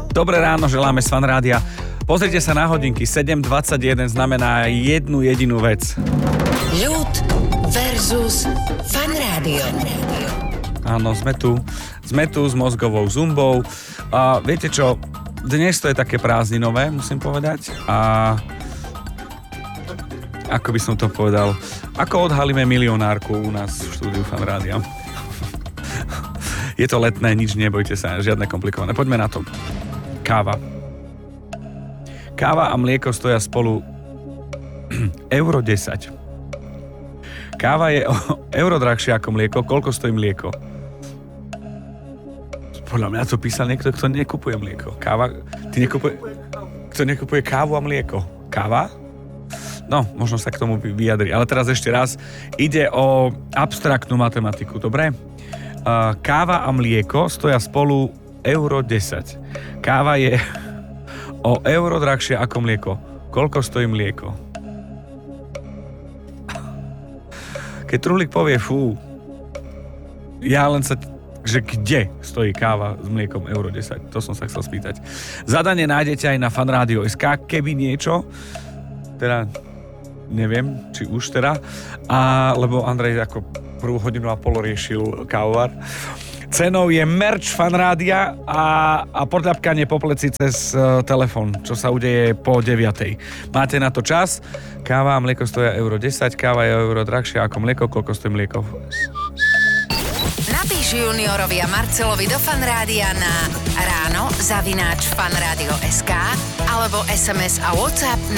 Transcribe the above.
Dobré ráno, želáme z Fan Rádia. Pozrite sa na hodinky, 7:21 znamená jednu jedinú vec. Ľud versus Fan Rádio. Áno, sme tu s mozgovou zumbou. A viete čo, dnes to je také prázdninové, musím povedať. A ako by som to povedal, ako odhalíme milionárku u nás v štúdiu Fan Rádia. Je to letné, nič, nebojte sa, žiadne komplikované. Poďme na to. Káva. Káva a mlieko stoja spolu euro 10. Káva je euro drahšie ako mlieko. Koľko stojí mlieko? Podľa mňa to písal niekto, kto nekupuje mlieko. Káva? Kto nekupuje kávu a mlieko? Káva? No, možno sa k tomu vyjadri. Ale teraz ešte raz. Ide o abstraktnú matematiku, dobre? Káva a mlieko stoja spolu euro 10. Káva je o euro drahšie ako mlieko. Koľko stojí mlieko? Keď Truhlík povie fú, ja len sa... že kde stojí káva s mliekom euro 10? To som sa chcel spýtať. Zadanie nájdete aj na fanradio.sk, keby niečo, teda neviem, či už teda, lebo Andrej ako prvú hodinu a pol riešil kávovar. Cenou je merch Fan Rádia a podľapkanie po pleci cez telefón, čo sa udeje po 9:00. Máte na to čas. Káva a mlieko stoja euro 10, káva je euro drahšia ako mlieko. Koľko stojí mlieko? Napíš Juniorovi a Marcelovi do Fan Rádia na ráno @fanradio.sk alebo SMS a WhatsApp